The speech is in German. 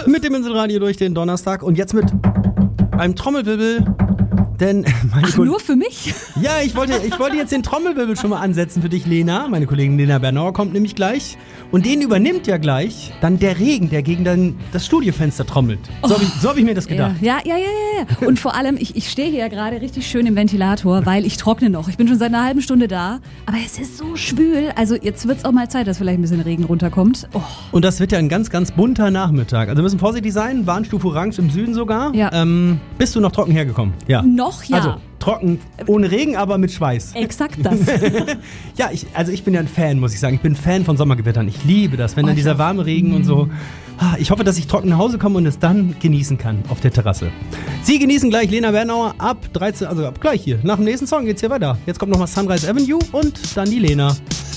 Mit dem Inselradio durch den Donnerstag und jetzt mit einem Trommelwirbel. Denn nur für mich? Ja, ich wollte jetzt den Trommelwirbel schon mal ansetzen für dich, Lena. Meine Kollegin Lena Bernauer kommt nämlich gleich. Und den übernimmt ja gleich dann der Regen, der gegen das Studiofenster trommelt. So hab ich mir das gedacht. Ja. Und vor allem, ich stehe hier ja gerade richtig schön im Ventilator, weil ich trockne noch. Ich bin schon seit einer halben Stunde da. Aber es ist so schwül. Also jetzt wird es auch mal Zeit, dass vielleicht ein bisschen Regen runterkommt. Oh. Und das wird ja ein ganz, ganz bunter Nachmittag. Also wir müssen vorsichtig sein. Warnstufe Orange im Süden sogar. Ja. Bist du noch trocken hergekommen? Ja. Noch, ja. Also trocken, ohne Regen, aber mit Schweiß. Exakt das. Ja, ich bin ja ein Fan, muss ich sagen. Ich bin Fan von Sommergewittern. Ich liebe das, wenn dann dieser warme Regen und so. Ich hoffe, dass ich trocken nach Hause komme und es dann genießen kann auf der Terrasse. Sie genießen gleich Lena Bernauer ab 13, also ab gleich hier. Nach dem nächsten Song geht's hier weiter. Jetzt kommt nochmal Sunrise Avenue und dann die Lena.